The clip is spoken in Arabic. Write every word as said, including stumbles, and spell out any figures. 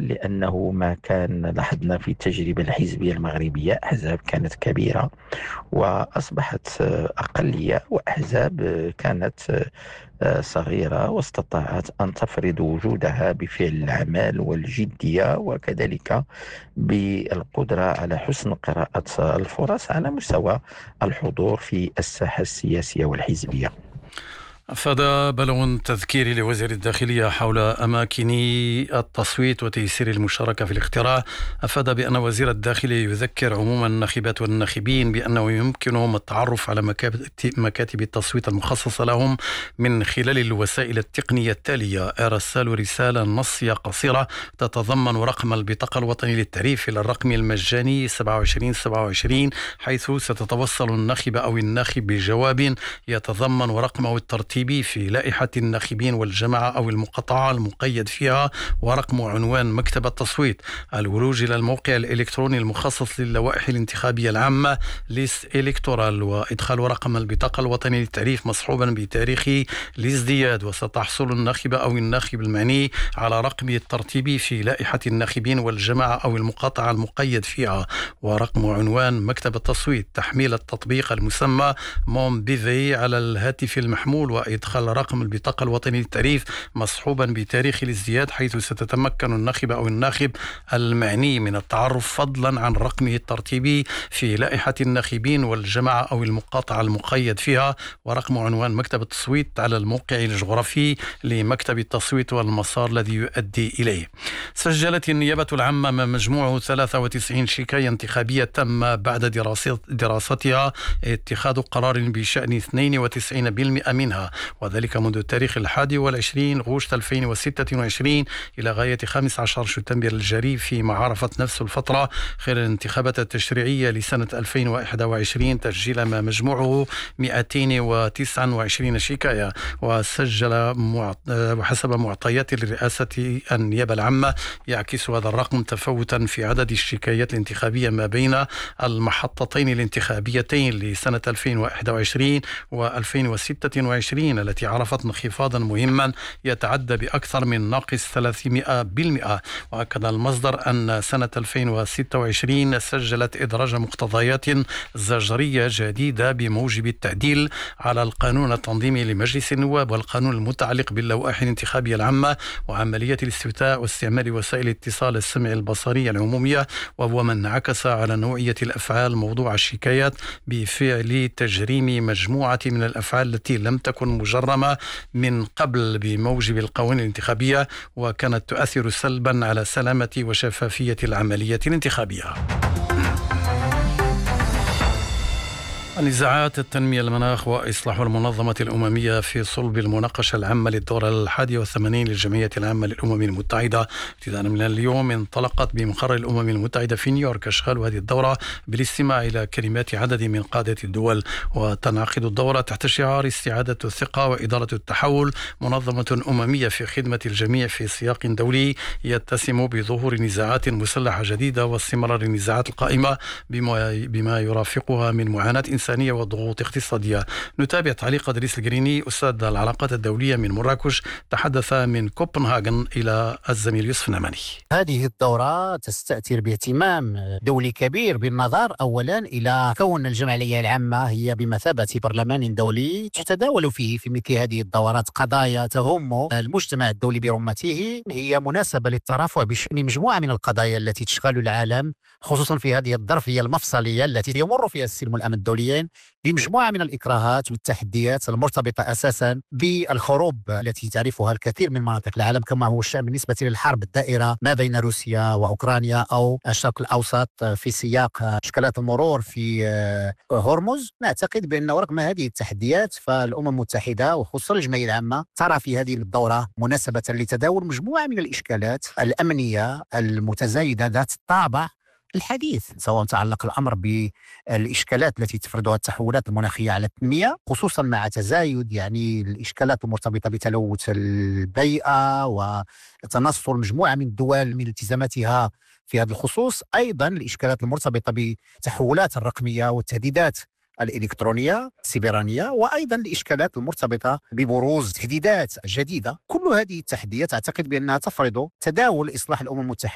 لأنه ما كان لاحظنا في التجربة الحزبية المغربية أحزاب كانت كبيرة وأصبحت أقلية، وأحزاب كانت صغيرة واستطاعت أن تفرض وجودها بفعل الأعمال والجدية، وكذلك بالقدرة على حسن قراءة الفرص على مستوى الحضور في الساحة السياسية والحزبية. أفاد بلغ تذكيري لوزير الداخلية حول أماكن التصويت وتيسير المشاركة في الاقتراع. أفاد بأن وزير الداخلية يذكر عموم الناخبات والناخبين بأنه يمكنهم التعرف على مكاتب التصويت المخصصة لهم من خلال الوسائل التقنية التالية: إرسال رسالة نصية قصيرة تتضمن رقم البطاقة الوطني للتعريف إلى الرقم المجاني سبعة وعشرين سبعة وعشرين، حيث ستتوصل الناخبة أو الناخب بجواب يتضمن رقمه الترتيبي في لائحة الناخبين والجماعة أو المقاطعة المقيد فيها ورقم عنوان مكتب التصويت. الولوج إلى الموقع الإلكتروني المخصص للوائح الانتخابية العامة ليست إلكتورال، وإدخال رقم البطاقة الوطني للتعريف مصحوبا بتاريخ الازدياد. وستحصل الناخبة أو الناخب المعني على رقم الترتيبي في لائحة الناخبين والجماعة أو المقاطعة المقيد فيها ورقم عنوان مكتب التصويت. تحميل التطبيق المسمى مون بيفي على الهاتف المحمول وإدخال رقم البطاقة الوطني للتعريف مصحوبا بتاريخ الازدياد، حيث ستتمكن الناخب أو الناخب المعني من التعرف فضلا عن رقمه الترتيبي في لائحة الناخبين والجماعة أو المقاطعة المقيد فيها ورقم عنوان مكتب التصويت على الموقع الجغرافي لمكتب التصويت والمسار الذي يؤدي إليه. سجلت النيابة العامة مجموع ثلاثة وتسعين شكاية انتخابية تم بعد دراسة دراستها اتخاذ قرار بشأن اثنين وتسعين بالمئة منها، وذلك منذ التاريخ الحادي والعشرين غشت ألفين وستة وعشرين إلى غاية خامس عشر شتنبر الجاري، فيما عرفت نفس الفترة خلال الانتخابات التشريعية لسنة ألفين وواحد وعشرين تسجيل ما مجموعه مئتين وتسعة وعشرين شكاية. وسجل وحسب معطيات لرئاسة النيابة العامة يعكس هذا الرقم تفاوتا في عدد الشكايات الانتخابية ما بين المحطتين الانتخابيتين لسنة ألفين وواحد وعشرين وألفين وستة وعشرين التي عرفت انخفاضا مهما يتعدى بأكثر من ناقص ثلاثمئة بالمئة. وأكد المصدر أن سنة ألفين وستة وعشرين سجلت إدراج مقتضيات زجرية جديدة بموجب التعديل على القانون التنظيمي لمجلس النواب والقانون المتعلق باللوائح الانتخابية العامة وعملية الاستفتاء واستعمال وسائل الاتصال السمع البصرية العمومية، وهو من انعكس على نوعية الأفعال موضوع الشكايات بفعل تجريم مجموعة من الأفعال التي لم تكن مجرمة من قبل بموجب القوانين الانتخابية، وكانت تؤثر سلبا على سلامة وشفافية العملية الانتخابية. نزاعات التنمية المناخ وإصلاح المنظمة الأممية في صلب المناقشة العامة للدورة الحادية والثمانين للجمعية العامة للأمم المتحدة. ابتداء من اليوم انطلقت بمقر الأمم المتحدة في نيويورك أشغال هذه الدورة بالاستماع إلى كلمات عدد من قادة الدول. وتنعقد الدورة تحت شعار استعادة الثقة وإدارة التحول، منظمة أممية في خدمة الجميع في سياق دولي يتسم بظهور نزاعات مسلحة جديدة واستمرار النزاعات القائمة بما, بما يرافقها من معاناة إنسانية وضغوط اقتصادية. نتابع تعليق إدريس القريني أستاذ العلاقات الدولية من مراكش، تحدث من كوبنهاغن إلى الزميل يوسف نماني. هذه الدورة تستأثر باهتمام دولي كبير بالنظر أولا إلى كون الجمعية العامة هي بمثابة برلمان دولي تتداول فيه في مثل هذه الدورات قضايا تهم المجتمع الدولي برمته. هي مناسبة للترافع بشأن مجموعة من القضايا التي تشغل العالم، خصوصا في هذه الظرفية المفصلية التي يمر فيها السلم والأمن الدوليين بمجموعة من الإكراهات والتحديات المرتبطة أساسا بالحروب التي تعرفها الكثير من مناطق العالم، كما هو الشأن بالنسبة للحرب الدائرة ما بين روسيا وأوكرانيا أو الشرق الأوسط في سياق إشكالات المرور في هرمز. نعتقد بأن رغم هذه التحديات فالأمم المتحدة وخصوصا الجمعية العامة ترى في هذه الدورة مناسبة لتداول مجموعة من الإشكالات الأمنية المتزايدة ذات الطابع الحديث، سواء تعلق الأمر بالإشكالات التي تفرضها التحولات المناخية على التنمية، خصوصا مع تزايد يعني الإشكالات المرتبطة بتلوث البيئة وتنصل مجموعة من الدول من التزاماتها في هذا الخصوص، أيضا الإشكالات المرتبطة بالتحولات الرقمية والتهديدات الإلكترونية السيبرانية، وأيضا الإشكالات المرتبطة ببروز تهديدات جديدة. كل هذه التحديات أعتقد بأنها تفرض تداول إصلاح الأمم المتحدة